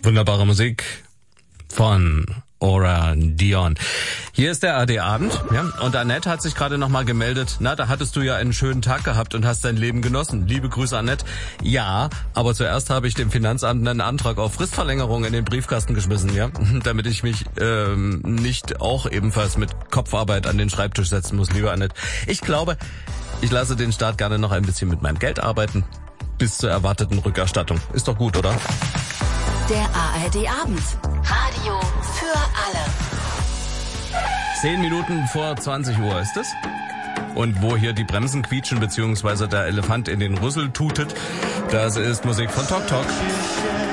Wunderbare Musik von Aura Dion. Hier ist der AD-Abend, ja, und Annette hat sich gerade nochmal gemeldet. Na, da hattest du ja einen schönen Tag gehabt und hast dein Leben genossen. Liebe Grüße, Annette. Ja, aber zuerst habe ich dem Finanzamt einen Antrag auf Fristverlängerung in den Briefkasten geschmissen, ja, damit ich mich nicht auch ebenfalls mit Kopfarbeit an den Schreibtisch setzen muss, liebe Annette. Ich glaube, ich lasse den Staat gerne noch ein bisschen mit meinem Geld arbeiten, bis zur erwarteten Rückerstattung. Ist doch gut, oder? Der ARD-Abend. Radio für alle. 10 Minuten vor 20 Uhr ist es. Und wo hier die Bremsen quietschen, beziehungsweise der Elefant in den Rüssel tutet, das ist Musik von Tok Tok.